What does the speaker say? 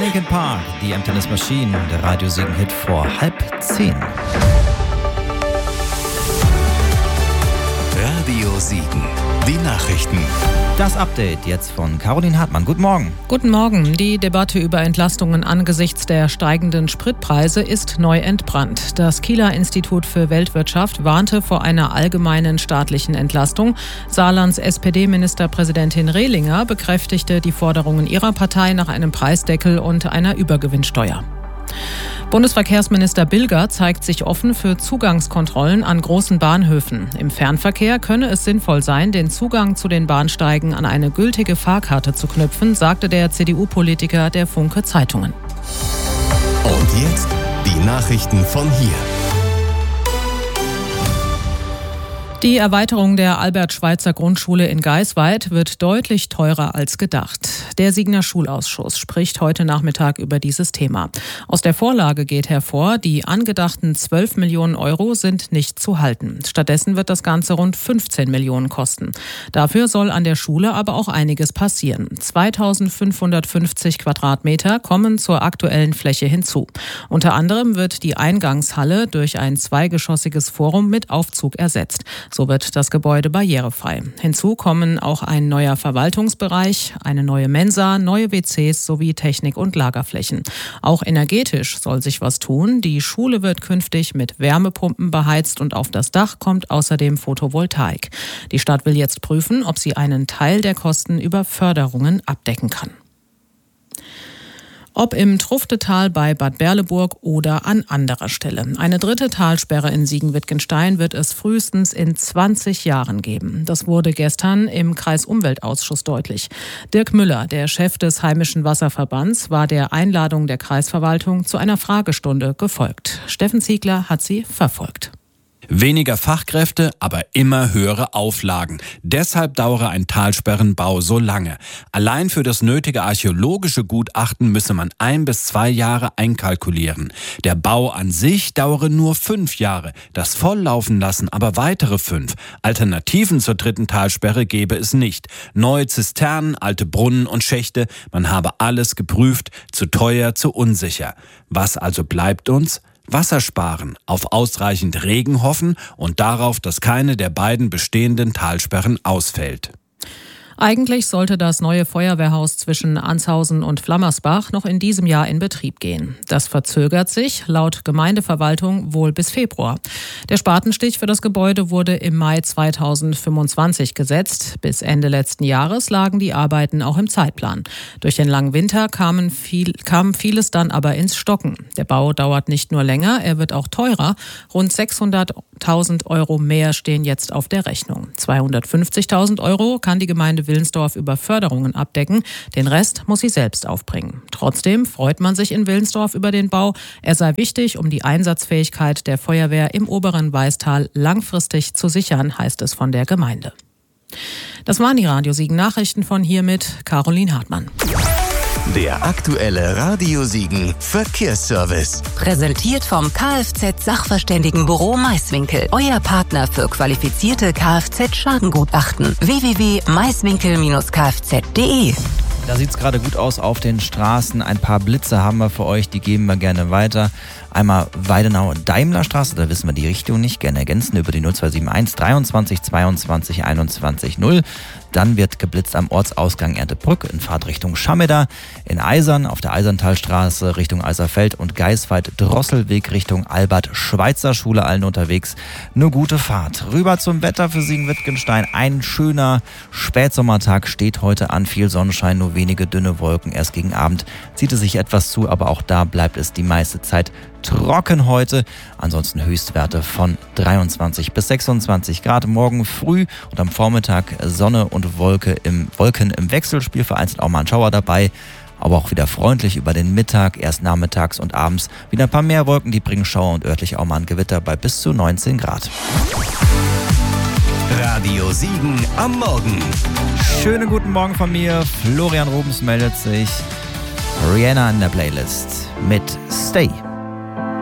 Linkin Park, The Emptiness Machine, der Radio Siegen-Hit vor 9:30. Radio Siegen, die Nachrichten. Das Update jetzt von Caroline Hartmann. Guten Morgen. Guten Morgen. Die Debatte über Entlastungen angesichts der steigenden Spritpreise ist neu entbrannt. Das Kieler Institut für Weltwirtschaft warnte vor einer allgemeinen staatlichen Entlastung. Saarlands SPD-Ministerpräsidentin Rehlinger bekräftigte die Forderungen ihrer Partei nach einem Preisdeckel und einer Übergewinnsteuer. Bundesverkehrsminister Bilger zeigt sich offen für Zugangskontrollen an großen Bahnhöfen. Im Fernverkehr könne es sinnvoll sein, den Zugang zu den Bahnsteigen an eine gültige Fahrkarte zu knüpfen, sagte der CDU-Politiker der Funke Zeitungen. Und jetzt die Nachrichten von hier. Die Erweiterung der Albert-Schweitzer-Grundschule in Geisweid wird deutlich teurer als gedacht. Der Siegener Schulausschuss spricht heute Nachmittag über dieses Thema. Aus der Vorlage geht hervor, die angedachten 12 Millionen Euro sind nicht zu halten. Stattdessen wird das Ganze rund 15 Millionen kosten. Dafür soll an der Schule aber auch einiges passieren. 2550 Quadratmeter kommen zur aktuellen Fläche hinzu. Unter anderem wird die Eingangshalle durch ein zweigeschossiges Forum mit Aufzug ersetzt. So wird das Gebäude barrierefrei. Hinzu kommen auch ein neuer Verwaltungsbereich, eine neue Mensa, neue WCs sowie Technik- und Lagerflächen. Auch energetisch soll sich was tun. Die Schule wird künftig mit Wärmepumpen beheizt und auf das Dach kommt außerdem Photovoltaik. Die Stadt will jetzt prüfen, ob sie einen Teil der Kosten über Förderungen abdecken kann. Ob im Truftetal bei Bad Berleburg oder an anderer Stelle. Eine dritte Talsperre in Siegen-Wittgenstein wird es frühestens in 20 Jahren geben. Das wurde gestern im Kreisumweltausschuss deutlich. Dirk Müller, der Chef des Heimischen Wasserverbands, war der Einladung der Kreisverwaltung zu einer Fragestunde gefolgt. Steffen Ziegler hat sie verfolgt. Weniger Fachkräfte, aber immer höhere Auflagen. Deshalb dauere ein Talsperrenbau so lange. Allein für das nötige archäologische Gutachten müsse man 1 bis 2 Jahre einkalkulieren. Der Bau an sich dauere nur 5 Jahre. Das Volllaufen lassen aber weitere 5. Alternativen zur dritten Talsperre gäbe es nicht. Neue Zisternen, alte Brunnen und Schächte. Man habe alles geprüft. Zu teuer, zu unsicher. Was also bleibt uns? Wasser sparen, auf ausreichend Regen hoffen und darauf, dass keine der beiden bestehenden Talsperren ausfällt. Eigentlich sollte das neue Feuerwehrhaus zwischen Anshausen und Flammersbach noch in diesem Jahr in Betrieb gehen. Das verzögert sich laut Gemeindeverwaltung wohl bis Februar. Der Spatenstich für das Gebäude wurde im Mai 2025 gesetzt. Bis Ende letzten Jahres lagen die Arbeiten auch im Zeitplan. Durch den langen Winter kam vieles dann aber ins Stocken. Der Bau dauert nicht nur länger, er wird auch teurer. Rund 600.000 Euro mehr stehen jetzt auf der Rechnung. 250.000 Euro kann die Gemeinde Willensdorf über Förderungen abdecken. Den Rest muss sie selbst aufbringen. Trotzdem freut man sich in Willensdorf über den Bau. Er sei wichtig, um die Einsatzfähigkeit der Feuerwehr im oberen Weißtal langfristig zu sichern, heißt es von der Gemeinde. Das waren die Radio Siegen Nachrichten von hier mit Caroline Hartmann. Der aktuelle Radio Siegen Verkehrsservice. Präsentiert vom Kfz-Sachverständigenbüro Maiswinkel. Euer Partner für qualifizierte Kfz-Schadengutachten. www.maiswinkel-kfz.de. Da sieht es gerade gut aus auf den Straßen. Ein paar Blitze haben wir für euch, die geben wir gerne weiter. Einmal Weidenau-Daimlerstraße, da wissen wir die Richtung nicht, gerne ergänzen über die 0271 23 22 21 0. Dann wird geblitzt am Ortsausgang Erdebrück in Fahrtrichtung Schameda, in Eisern auf der Eiserntalstraße Richtung Eiserfeld und Geisweid-Drosselweg Richtung Albert-Schweitzer-Schule, allen unterwegs. Eine gute Fahrt. Rüber zum Wetter für Siegen-Wittgenstein. Ein schöner Spätsommertag steht heute an. Viel Sonnenschein, nur wenige dünne Wolken. Erst gegen Abend zieht es sich etwas zu, aber auch da bleibt es die meiste Zeit trocken heute. Ansonsten Höchstwerte von 23 bis 26 Grad. Morgen früh und am Vormittag Sonne und Wolken im Wechselspiel. Vereinzelt auch mal ein Schauer dabei. Aber auch wieder freundlich über den Mittag. Erst nachmittags und abends wieder ein paar mehr Wolken. Die bringen Schauer und örtlich auch mal ein Gewitter bei bis zu 19 Grad. Radio Siegen am Morgen. Schönen guten Morgen von mir. Florian Rubens meldet sich. Rihanna in der Playlist mit Stay.